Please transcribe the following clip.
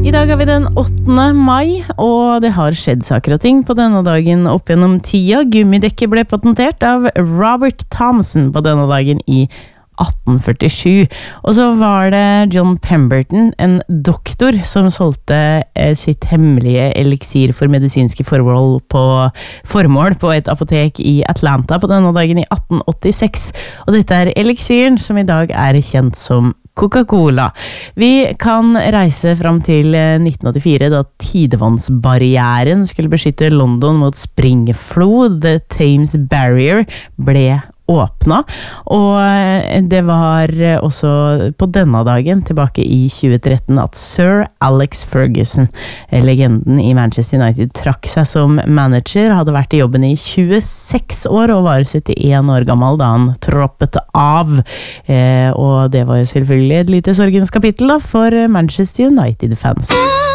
I dag har vi den 8. mai, og det har skjedd saker og ting på denne dagen opp gjennom tida. Gummidekket ble patentert av Robert Thomson på denne dagen i 1847. Og så var det John Pemberton, en doktor, som solgte sitt hemmelige eliksir for medisinske formål på et apotek i Atlanta på denne dagen i 1886. Og dette er eliksiren som i dag er kjent som Coca-Cola. Vi kan reise fram til 1984, da tidevannsbarrieren skulle beskytte London mot springflod. The Thames Barrier ble åpna, og det var også på denne dagen tilbake i 2013 at Sir Alex Ferguson, legenden i Manchester United, trakk seg som manager, hadde vært i jobben i 26 år og var 71 år gammel da han troppet av, og det var jo selvfølgelig et lite sorgens kapittel da, for Manchester United-fans.